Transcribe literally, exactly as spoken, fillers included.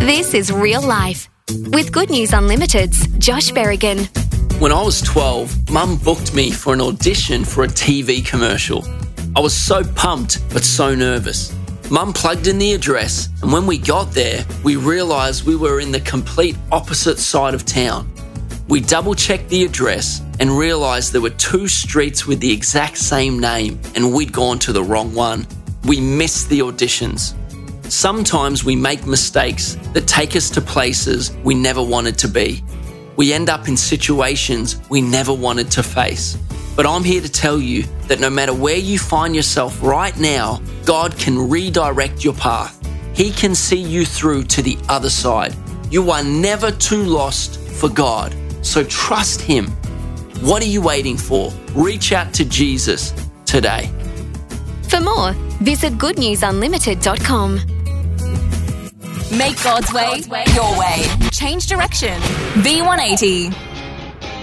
This is Real Life with Good News Unlimited's Josh Berrigan. When I was twelve, Mum booked me for an audition for a T V commercial. I was so pumped, but so nervous. Mum plugged in the address, and when we got there, we realised we were in the complete opposite side of town. We double-checked the address and realised there were two streets with the exact same name, and we'd gone to the wrong one. We missed the auditions. Sometimes we make mistakes that take us to places we never wanted to be. We end up in situations we never wanted to face. But I'm here to tell you that no matter where you find yourself right now, God can redirect your path. He can see you through to the other side. You are never too lost for God, so trust Him. What are you waiting for? Reach out to Jesus today. For more, visit good news unlimited dot com. Make God's way your way. Change direction. V one eighty.